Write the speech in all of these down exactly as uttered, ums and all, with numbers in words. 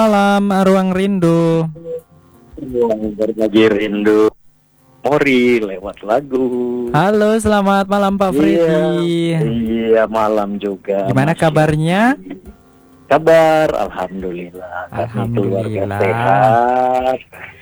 Malam, Ruang Rindu. Ruang berbagi rindu. Mori lewat lagu. Halo, selamat malam Pak Freddy. Iya, iya malam juga. Gimana masih. kabarnya? Kabar, alhamdulillah. Kami keluarga Alhamdulillah. sehat.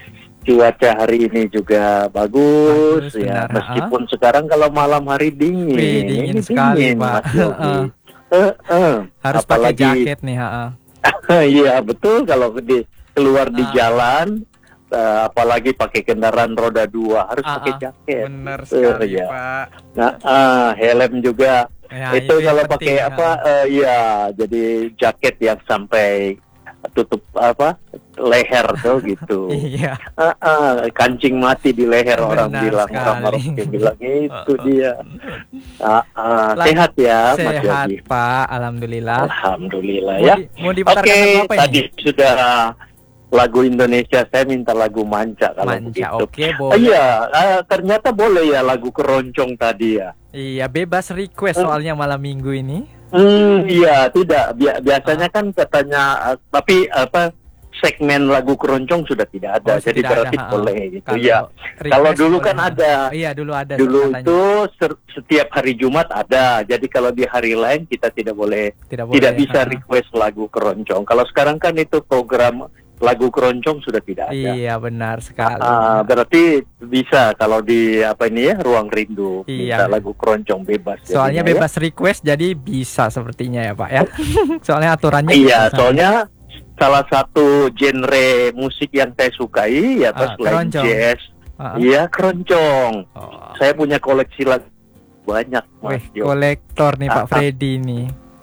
Cuaca hari ini juga bagus, Bagus, ya. benar, Meskipun sekarang kalau malam hari dingin. Wih, dingin Ini sekali, dingin, Pak. Mas Yogi. Eh, eh. Harus pakai Apalagi- jaket nih, ha. Iya betul, kalau di keluar di Nah. jalan, eh, apalagi pakai kendaraan roda dua harus Ah, pakai ah. jaket. Bener Eh, sekali, iya. Pak. Nah, ah, helm juga. Ya, itu yang kalau penting, pakai ha. apa? eh, Iya, jadi jaket yang sampai tutup apa leher tuh gitu. Iya. Ah, ah, kancing mati di leher orang Benar bilang, orang sekali. Maroke bilang itu Oh, oh. dia. Ah, ah, Lang- sehat ya, Mas Sehat, Yogi. Pak. Alhamdulillah. Alhamdulillah Mau ya. di- mau diputarkan Oke, lagu apa ini? tadi sudah lagu Indonesia, saya minta lagu Manca kalau Manca, begitu. oke, Ah, boleh. iya, ah, ternyata boleh ya lagu Keroncong tadi ya. Iya, bebas request soalnya malam minggu ini. Hmm, iya, tidak. Bia- biasanya kan katanya, ah, tapi apa segmen lagu Keroncong sudah tidak ada, Oh, jadi tidak berarti ada, ha. boleh gitu. Kalau Iya. request Kalau dulu boleh, kan ha. ada. Iya, dulu ada. Dulu katanya. itu ser- setiap hari Jumat ada. Jadi kalau di hari lain kita tidak boleh tidak, tidak boleh, bisa ha. request lagu Keroncong. Kalau sekarang kan itu program lagu Keroncong sudah tidak ada. Iya, benar sekali. Ah, berarti bisa kalau di apa ini ya, Ruang Rindu Iya. minta lagu Keroncong bebas. Soalnya jadinya, bebas request, jadi bisa sepertinya ya, Pak ya. Soalnya aturannya ya. Iya, bisa. soalnya salah satu genre musik yang saya sukai ya Ah, selain keroncong. jazz, Ah, ah. iya keroncong. Oh. Saya punya koleksi lagu banyak, Mas Wih, Jo. kolektor nih Pak Ah, ah. Freddy nih.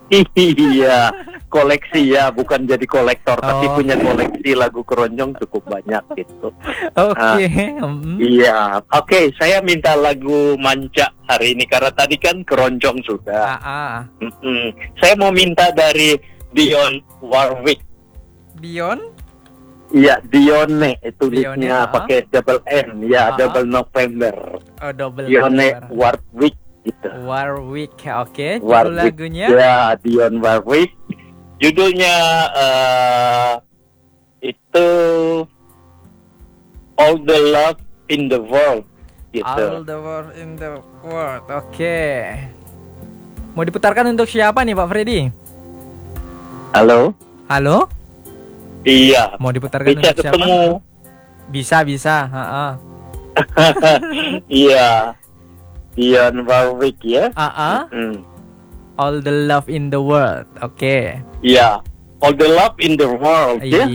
Iya, koleksi ya, bukan jadi kolektor, tapi Oh. punya koleksi lagu keroncong cukup banyak gitu. Oke. mm. Iya, oke, saya minta lagu Manca hari ini karena tadi kan keroncong sudah. Ah, ah. Mm-mm. Saya mau minta dari Dion Warwick. Dion? Iya, Dione itu Dione, tulisnya ah. pakai double N, ya, Ah, double November. Oh, double. Dione November. Warwick gitu. Warwick, oke. Judul Warwick. lagunya? Ya, Dion Warwick. Judulnya eh, itu All the Love in the World gitu. All the world in the world. Oke. Mau diputarkan untuk siapa nih Pak Freddy? Halo? Halo? Iya. Mau diputarkan Bisa untuk siapa? ketemu. Bisa, bisa. Ha-ha. Iya. Dion Warwick ya. Ah, ah. Hmm. All the love in the world. Oke. Iya. All the Love in the World ya.